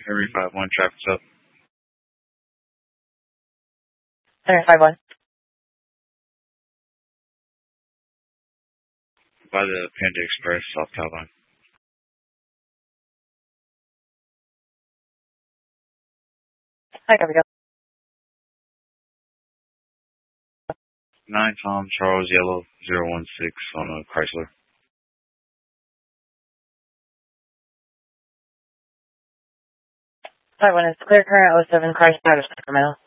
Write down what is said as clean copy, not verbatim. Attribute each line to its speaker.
Speaker 1: Henry 5-1, traffic's up.
Speaker 2: Henry 5-1.
Speaker 1: By the Panda Express, South Calvine.
Speaker 2: Hi, copy, go.
Speaker 1: 9 Tom Charles Yellow 016 on a Chrysler.
Speaker 2: Hi, 1 is clear current 07 Chrysler out of Sacramento.